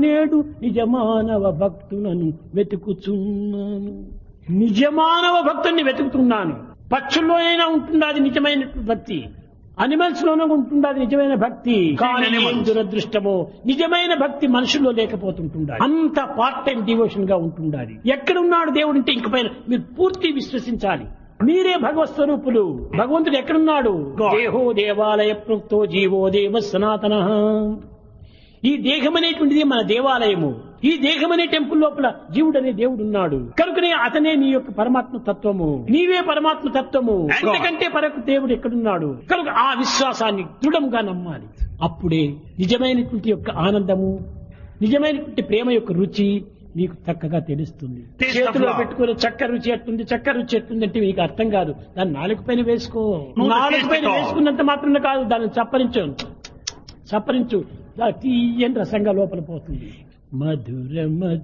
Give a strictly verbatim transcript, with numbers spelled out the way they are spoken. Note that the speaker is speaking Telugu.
నేడు నిజమానవ భక్తులను వెతుకుచున్నాను. నిజమానవ భక్తుల్ని వెతుకుతున్నాను. పక్షుల్లోనైనా ఉంటుంది అది నిజమైన భక్తి, అనిమల్స్ లోనే ఉంటుంది అది నిజమైన భక్తి. కానీ ఏం దురదృష్టమో నిజమైన భక్తి మనుషుల్లో లేకపోతుంటుండాలి. అంత పార్ట్ టైం డివోషన్ గా ఉంటుండాలి. ఎక్కడున్నాడు దేవుడు అంటే ఇంక పైన మీరు పూర్తి విశ్వసించాలి. మీరే భగవత్ స్వరూపులు. భగవంతుడు ఎక్కడున్నాడు? దేహో దేవాలయ ప్రోక్తో జీవో దేవ సనాతన. ఈ దేహం అనేటువంటిది మన దేవాలయము. ఈ దేహం అనే టెంపుల్ లోపల జీవుడు అనే దేవుడు ఉన్నాడు. కనుకనే అతనే నీ యొక్క పరమాత్మ తత్వము. నీవే పరమాత్మ తత్వము. అంతకంటే పరకు దేవుడు ఎక్కడున్నాడు? కనుక ఆ విశ్వాసాన్ని దృఢంగా నమ్మాలి. అప్పుడే నిజమైనటువంటి యొక్క ఆనందము, నిజమైనటువంటి ప్రేమ యొక్క రుచి మీకు చక్కగా తెలుస్తుంది. చేతిలో పెట్టుకుని చక్కెర రుచి ఎట్టుంది, చక్కెర రుచి ఎట్టుంది అంటే మీకు అర్థం కాదు. దాన్ని నాలుగు పైన వేసుకో. నాలుగు పైన వేసుకున్నంత మాత్రమే కాదు, దాన్ని చప్పరించు చప్పరించు తీయని రసంగా లోపల పోతుంది. మధుర